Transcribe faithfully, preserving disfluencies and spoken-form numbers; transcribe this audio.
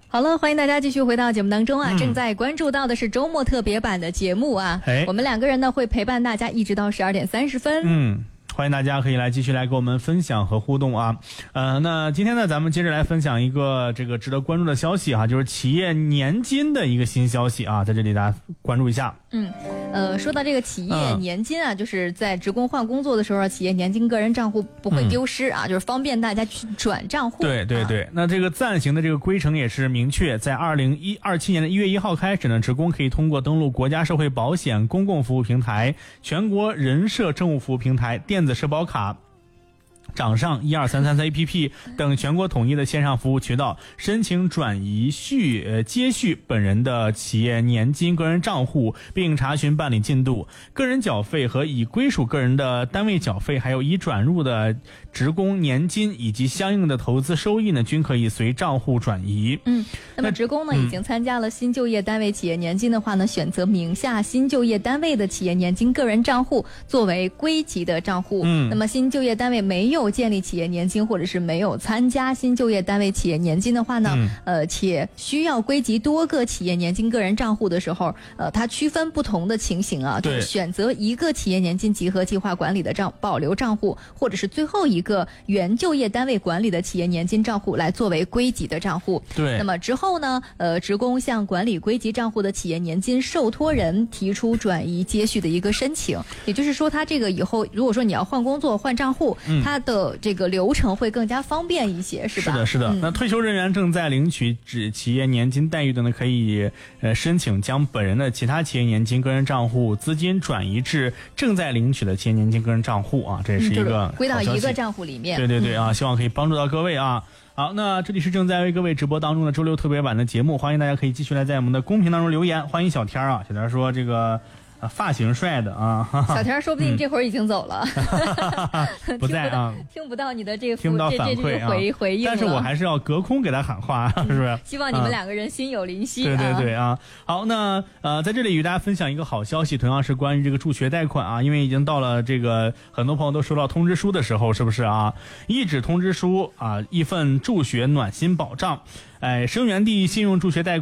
好了，欢迎大家继续回到节目当中啊！嗯、正在关注到的是周末特别版的节目啊，我们两个人呢会陪伴大家一直到十二点三十分。 嗯。欢迎大家可以来继续来跟我们分享和互动啊，呃，那今天呢，咱们接着来分享一个这个值得关注的消息哈、啊，就是企业年金的一个新消息啊，在这里大家关注一下。 嗯，呃，说到这个企业年金啊，嗯、就是在职工换工作的时候，企业年金个人账户不会丢失啊，嗯、就是方便大家去转账户。 对对对，啊、那这个暂行的这个规程也是明确，在二零一二七年的一月一号开始呢，职工可以通过登录国家社会保险公共服务平台、全国人社政务服务平台、电子社保卡、掌上一二三三三 A P P 等全国统一的线上服务渠道申请转移续呃接续本人的企业年金个人账户，并查询办理进度。个人缴费和已归属个人的单位缴费，还有已转入的职工年金以及相应的投资收益呢，均可以随账户转移。 嗯，那么职工呢、嗯、已经参加了新就业单位企业年金的话呢，选择名下新就业单位的企业年金个人账户作为归集的账户。嗯，那么新就业单位没有建立企业年金，或者是没有参加新就业单位企业年金的话呢，嗯、呃，且需要归集多个企业年金个人账户的时候，呃，它区分不同的情形啊，就是选择一个企业年金集合计划管理的账保留账户，或者是最后一个原就业单位管理的企业年金账户来作为归集的账户。 对， 那么之后呢，呃，职工向管理归集账户的企业年金受托人提出转移接续的一个申请，也就是说，他这个以后如果说你要换工作换账户，嗯、他的这个流程会更加方便一些，是吧？ 是的，是的。嗯、那退休人员正在领取指企业年金待遇的呢，可以呃申请将本人的其他企业年金个人账户资金转移至正在领取的企业年金个人账户啊，这也是一个、 嗯、归到一个账户里面。 对对对啊，嗯、希望可以帮助到各位啊。好，那这里是正在为各位直播当中的周六特别版的节目，欢迎大家可以继续来在我们的公屏当中留言。欢迎小天啊，小天说这个。啊，发型帅的啊！ 小田说不定这会儿已经走了， 嗯、不在啊， 听不到你的这个听不到反馈啊， 回回应了。 但是我还是要隔空给他喊话，是不是？ 希望你们两个人心有灵犀。 对对对啊！好，那呃，在这里与大家分享一个好消息，同样是关于这个助学贷款啊，因为已经到了这个很多朋友都收到通知书的时候，是不是啊？一纸通知书啊，一份助学暖心保障，哎，生源地信用助学贷款。